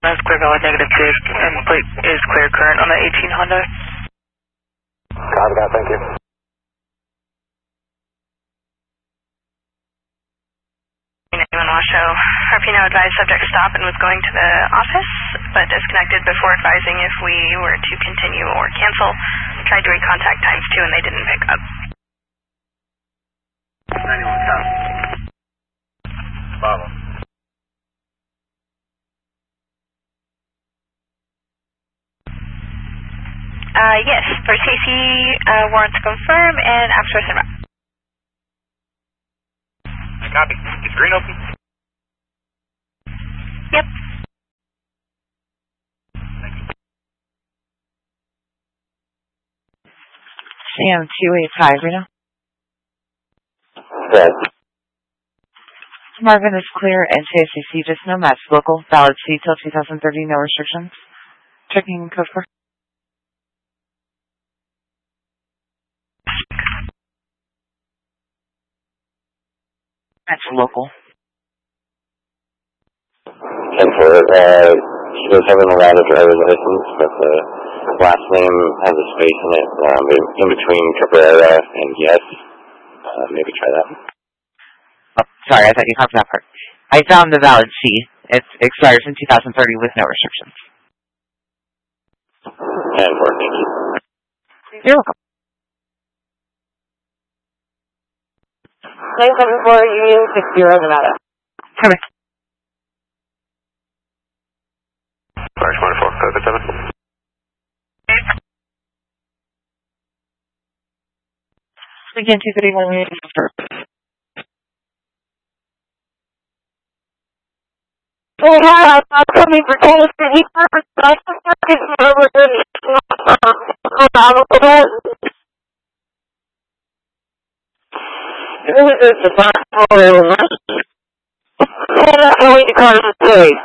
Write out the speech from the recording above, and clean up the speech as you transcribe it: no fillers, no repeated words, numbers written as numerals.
That's clear, valid, negative 2, and plate is clear current on the 18 Honda. Copy that, thank you. Washoe, RP now advised subject stopped and was going to the office, but disconnected before advising if we were to continue or cancel. Tried to recontact times 2 and they didn't pick up. 91 stop. Bravo. Yes, for CC, warrants confirm and abstract and route. Copy. Is green open? Yep. Sam 285, Reno. Yes. Marvin is clear and JCC, just no match. Local, valid C till 2030, no restrictions. Checking code 4. That's local. 10-4. She does have an Nevada driver's license, but the last name has a space in it, in between Cabrera and Yes. Maybe try that. Oh, sorry, I thought you covered that part. I found the valid C. It expires in 2030 with no restrictions. 10-4, thank you. You're welcome. 974 Union 60 Nevada. Okay. Flash 1-4, code 7. Again, 231 minutes first. Oh, hi, I'm coming for Taylor City Purpose, but I just got this number This is the back door. I'm going to call the police.